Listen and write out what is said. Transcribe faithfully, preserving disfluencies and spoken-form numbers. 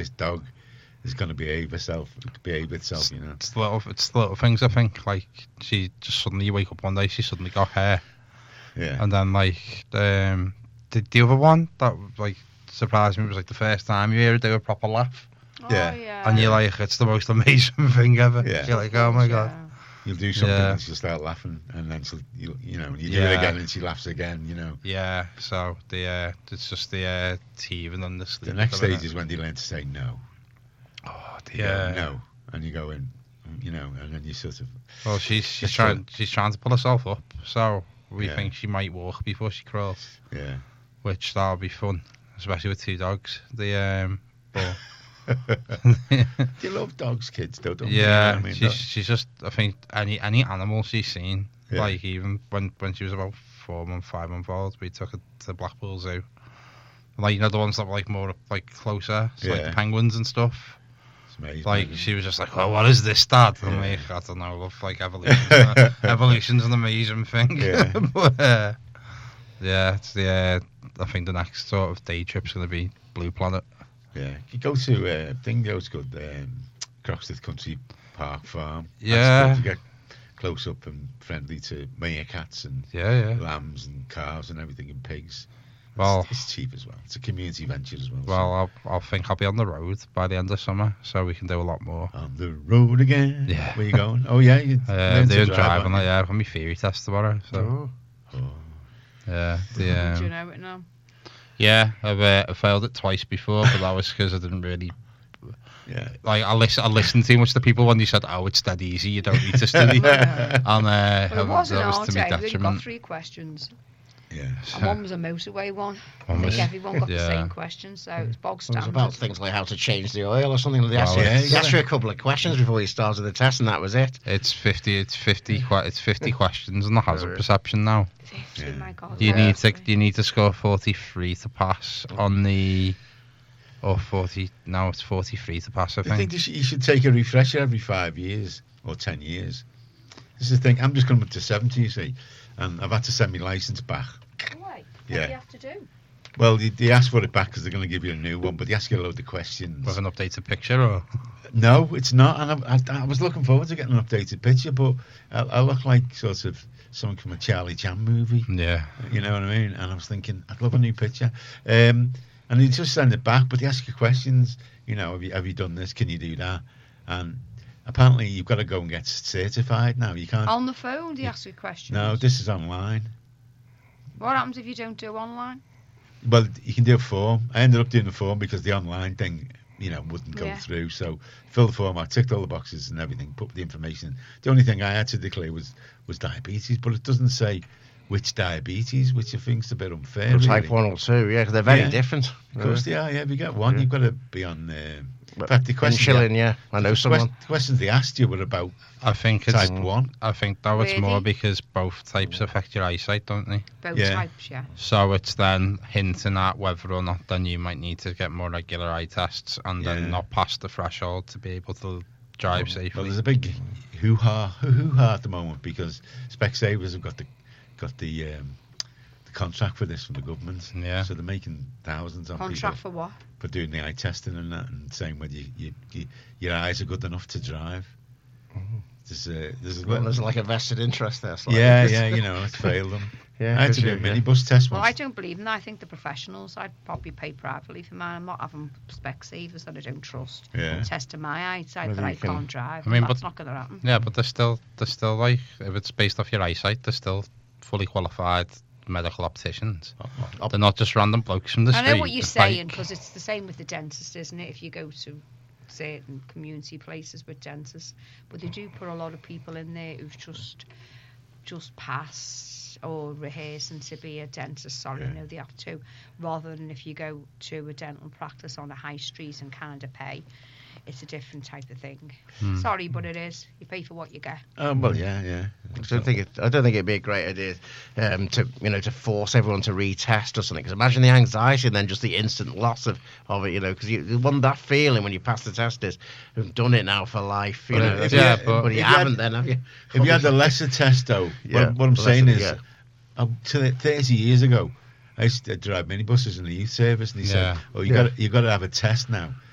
this dog is going to behave itself, behave itself, it's, you know. It's the little, it's the little things, I think. Like, she just suddenly, you wake up one day, she suddenly got hair. Yeah. And then, like, um, the, the other one that, like, surprised me was, like, the first time you hear her do a proper laugh. Yeah. Oh, yeah. And you're like, it's the most amazing thing ever. Yeah. You're like, oh my God. You'll do something Yeah. and she'll start laughing, and then she'll, you, you know, you do Yeah. it again and she laughs again, you know. Yeah, so the uh, it's just the uh, teething and the sleep. The next of it. stage is when they learn to say no. Oh, You go, yeah. no, and you go in, you know, and then you sort of. Well, she's she's It's trying fun. she's trying to pull herself up, so we Yeah. think she might walk before she crawls, Yeah. which that'll be fun, especially with two dogs. The um, but You love dogs, kids, don't you? yeah, I mean, she's that- she's just I think any any animal she's seen, Yeah. like even when when she was about four month, five month old, we took her to Blackpool Zoo. Like, you know, the ones that were like more like closer, so like Yeah. the penguins and stuff. it's amazing, Like, isn't it? she was just like, "Oh, what is this, Dad?" And Yeah. like, I don't know, love like evolution. Evolution's an amazing thing. Yeah. But, uh, yeah, it's the. Uh, I think the next sort of day trip's gonna be Blue Planet. Yeah, you go to uh, thing goes good, um, Croxteth Country Park Farm. That's Yeah. good. You get close up and friendly to meerkats and Yeah, yeah. lambs and calves and everything, and pigs. It's- Well- it's, cheap as well. It's a community venture as well. Well, I'll, I'll think I'll be on the road by the end of summer, so we can do a lot more. so. On the road again. Yeah. Where you going? Oh yeah, you Uh, learn to doing drive, driving, aren't like, you? yeah, I've got my theory test tomorrow. So Oh. Oh. yeah, the Do you um, know it now? yeah, I've uh, I failed it twice before, but that was because I didn't really Yeah. like. I listen, I listened too much to people when they said, "Oh, it's dead easy, you don't need to study," and uh, Well, that it wasn't was hard to to my you only got detriment. three questions. Yeah. And one was a motorway one. I One think was- everyone got the yeah. same question, so it's bog It was standard. about things like how to change the oil or something. They asked, Well, you, yeah, they you asked gotta- you a couple of questions before you started the test, and that was it. It's fifty. It's fifty. que- It's fifty questions on the hazard Really? perception now. fifty, Yeah. my God. You yeah. need to you need to score forty-three to pass on the, or forty. No, it's forty-three to pass. I I think think. you should, you should take a refresher every five years or ten years. This is the thing. I'm just coming up to seventy, you see, and I've had to send my license back. Why? Yeah. What do you have to do? Well, they, they ask for it back because they're going to give you a new one, but they ask you a load of questions. With an updated picture, or No, it's not. And I, I, I was looking forward to getting an updated picture, but I, I look like sort of someone from a Charlie Chan movie. yeah, You know what I mean? And I was thinking, I'd love a new picture. Um, and they just send it back, but they ask you questions. You know, have you, have you done this? Can you do that? And apparently you've got to go and get certified now. You can't. On the phone, do you ask you questions? No, this is online. What happens if you don't do online? Well, you can do a form. I ended up doing the form because the online thing, you know, wouldn't go Yeah. through. So fill the form. I ticked all the boxes and everything. Put the information in. The only thing I had to declare was was diabetes, but it doesn't say which diabetes, which I think's a bit unfair. Or type really. one or two, yeah, 'cause they're very Yeah. different. Of course they are. Yeah, if you get one, Yeah. you've got to be on. Uh, in But fact, the questions, Insulin, yeah, I know the someone. quest- questions they asked you were about I think it's. type one. I think that was more Really? because both types affect your eyesight, don't they? Both Yeah. types, yeah. So it's then hinting at whether or not then you might need to get more regular eye tests and Yeah. then not pass the threshold to be able to drive Well, safely. there's a big hoo ha hoo ha at the moment because Specsavers have got the got the um, the contract for this from the government. Yeah. So they're making thousands on Contract people for what? for doing the eye testing and that, and saying whether you, you, you, your eyes are good enough to drive. There's a, there's a Well, little, there's like a vested interest there. slightly. yeah, yeah, you know, let's fail them. Yeah, I had to good do a idea. minibus test Well, once. I don't believe in that. I think the professionals, I'd probably pay privately for mine. I'm not having Specsavers that I don't trust. Yeah. Testing my eyesight Whether that I you can- can't drive. I mean, That's but- not going to happen. Yeah, but they're still they're still like, if it's based off your eyesight, they're still fully qualified medical opticians. They're not just random blokes from the I street. know what you're It's saying like- because it's the same with the dentist, isn't it? If you go to certain community places with dentists, but they do put a lot of people in there who've just just passed or rehearsing to be a dentist. Sorry, Yeah. no, they have to. Rather than if you go to a dental practice on a high street and kind of pay, it's a different type of thing. Hmm. Sorry, but it is. You pay for what you get. Oh, well, yeah, yeah. I don't think it. I don't think it'd be a great idea um, to you know to force everyone to retest or something. Because imagine the anxiety and then just the instant loss of, of it. You know, because you the one that feeling when you pass the test is, I've done it now for life. You But know, if if you- yeah, if but- but you you had- haven't, then have you? If you had the lesser test, though, Yeah, what, what I'm the saying lesser- is, yeah. uh, to thirty years ago, I used to drive minibuses in the youth service, and he Yeah. said, "Oh, you Yeah. got you got to have a test now